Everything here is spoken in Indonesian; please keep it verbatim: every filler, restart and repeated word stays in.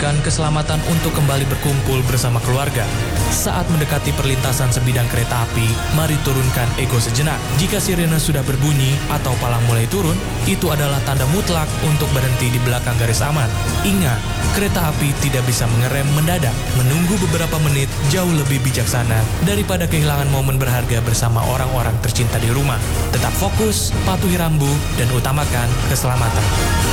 memastikan keselamatan untuk kembali berkumpul bersama keluarga. Saat mendekati perlintasan sebidang kereta api, mari turunkan ego sejenak. Jika sirene sudah berbunyi atau palang mulai turun, itu adalah tanda mutlak untuk berhenti di belakang garis aman. Ingat, kereta api tidak bisa mengerem mendadak. Menunggu beberapa menit jauh lebih bijaksana daripada kehilangan momen berharga bersama orang-orang tercinta di rumah. Tetap fokus, patuhi rambu, dan utamakan keselamatan.